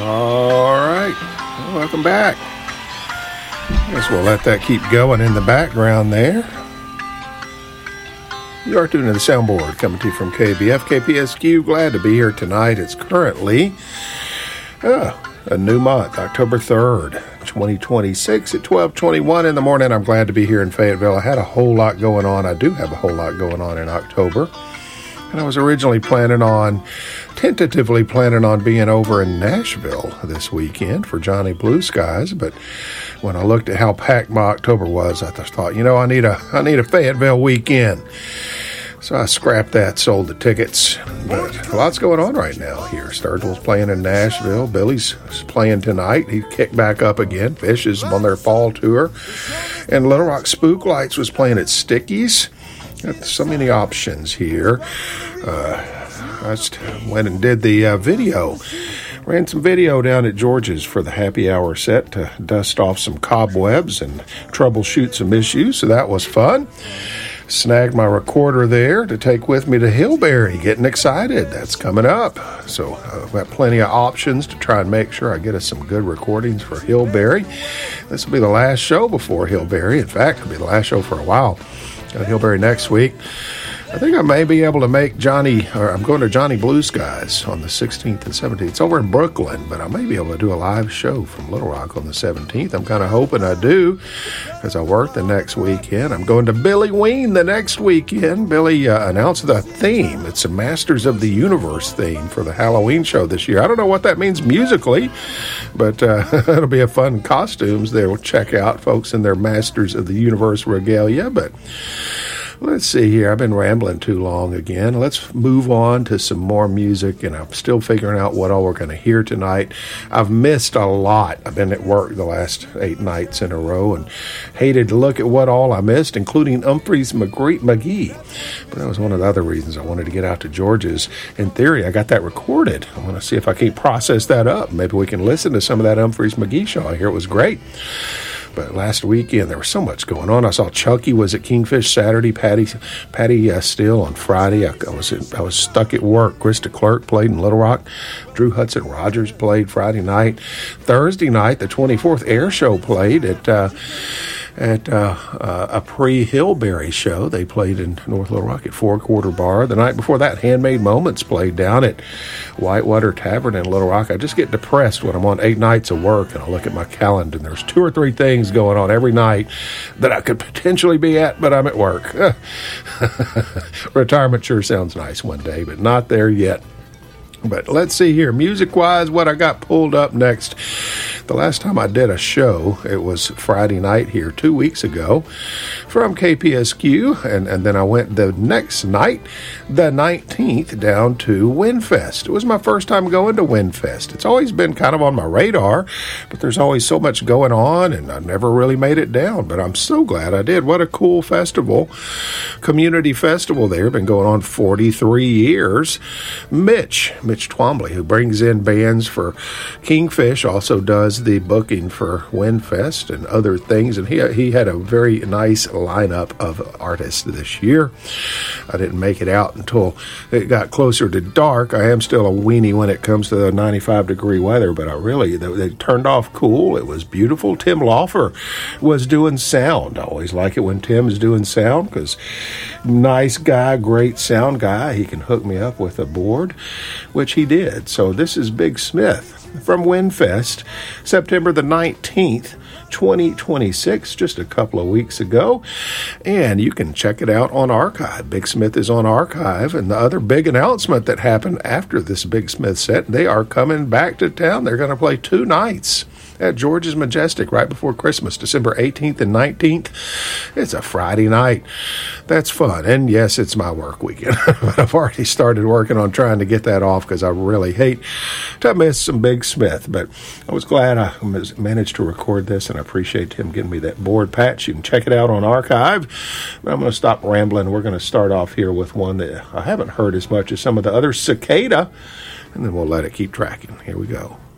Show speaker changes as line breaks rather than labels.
All right, welcome back. I guess we'll let that keep going in the background there. You are tuned to the soundboard coming to you from KBF, KPSQ. Glad to be here tonight. It's currently a new month, October 3rd, 2026 at 12:21 in the morning. I'm glad to be here in Fayetteville. I had a whole lot going on. I do have a whole lot going on in October. And I was originally tentatively planning on being over in Nashville this weekend for Johnny Blue Skies. But when I looked at how packed my October was, I just thought, I need a Fayetteville weekend. So I scrapped that, sold the tickets. But lots going on right now here. Sturgill's playing in Nashville. Billy's playing tonight. He kicked back up again. Fish is on their fall tour. And Little Rock Spook Lights was playing at Sticky's. Got so many options here. I just went and did the video. Ran some video down at George's for the happy hour set to dust off some cobwebs and troubleshoot some issues, so that was fun. Snagged my recorder there to take with me to Hillberry. Getting excited. That's coming up. So I've got plenty of options to try and make sure I get us some good recordings for Hillberry. This will be the last show before Hillberry. In fact, it'll be the last show for a while. Got Hillberry next week. I think I may be able to make I'm going to Johnny Blue Skies on the 16th and 17th. It's over in Brooklyn, but I may be able to do a live show from Little Rock on the 17th. I'm kind of hoping I do, because I work the next weekend. I'm going to Billy Ween the next weekend. Billy announced the theme. It's a Masters of the Universe theme for the Halloween show this year. I don't know what that means musically, but it'll be a fun costumes they will check out, folks in their Masters of the Universe regalia, but let's see here. I've been rambling too long again. Let's move on to some more music, and I'm still figuring out what all we're going to hear tonight. I've missed a lot. I've been at work the last 8 nights in a row and hated to look at what all I missed, including Umphrey's McGee. But that was one of the other reasons I wanted to get out to George's. In theory, I got that recorded. I want to see if I can process that up. Maybe we can listen to some of that Umphrey's McGee show. I hear it was great. But last weekend, there was so much going on. I saw Chucky was at Kingfish Saturday, Patty Steele on Friday. I was stuck at work. Krista Clerk played in Little Rock. Drew Hudson Rogers played Friday night. Thursday night, the 24th Air Show played at a pre-Hillberry show. They played in North Little Rock at Four Quarter Bar. The night before that, Handmade Moments played down at Whitewater Tavern in Little Rock. I just get depressed when I'm on 8 nights of work and I look at my calendar and there's 2 or 3 things going on every night that I could potentially be at, but I'm at work. Retirement sure sounds nice one day, but not there yet. But let's see here, music-wise, what I got pulled up next. The last time I did a show, it was Friday night here 2 weeks ago from KPSQ, and then I went the next night, the 19th, down to WinFest. It was my first time going to WinFest. It's always been kind of on my radar, but there's always so much going on, and I never really made it down, but I'm so glad I did. What a cool festival, community festival there, been going on 43 years. Mitch Twombly, who brings in bands for Kingfish, also does the booking for WinFest and other things, and he had a very nice lineup of artists this year. I didn't make it out until it got closer to dark. I am still a weenie when it comes to the 95-degree weather, but they turned off cool. It was beautiful. Tim Laufer was doing sound. I always like it when Tim is doing sound, because nice guy, great sound guy. He can hook me up with a board, which he did. So this is Big Smith from WinFest, September the 19th, 2026, just a couple of weeks ago. And you can check it out on Archive. Big Smith is on Archive. And the other big announcement that happened after this Big Smith set, they are coming back to town. They're going to play 2 nights at George's Majestic right before Christmas, December 18th and 19th. It's a Friday night. That's fun. And yes, it's my work weekend. But I've already started working on trying to get that off, because I really hate to miss some Big Smith. But I was glad I managed to record this, and I appreciate him getting me that board patch. You can check it out on Archive. But I'm going to stop rambling. We're going to start off here with one that I haven't heard as much as some of the others, Cicada, and then we'll let it keep tracking. Here we go.